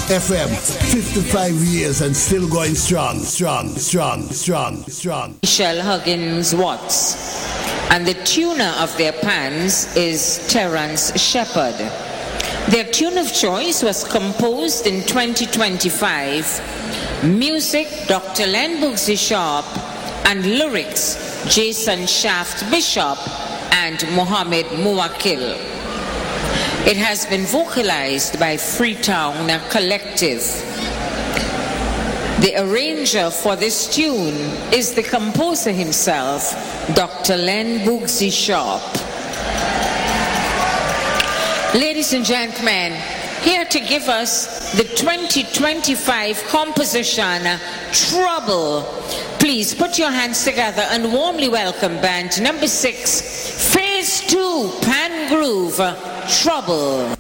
FM, 55 years and still going strong. Michelle Huggins Watts. And the tuner of their pans is Terence Shepard. Their tune of choice was composed in 2025. Music, Dr. Len Boogsy Sharp, and lyrics, Jason Shaft Bishop and Mohammed Muwakil. It has been vocalized by Freetown Collective. The arranger for this tune is the composer himself, Dr. Len Boogsy Sharp. Ladies and gentlemen, here to give us the 2025 composition, Trouble. Please put your hands together and warmly welcome band number 6, Phase 2, Pan Groove, Trouble.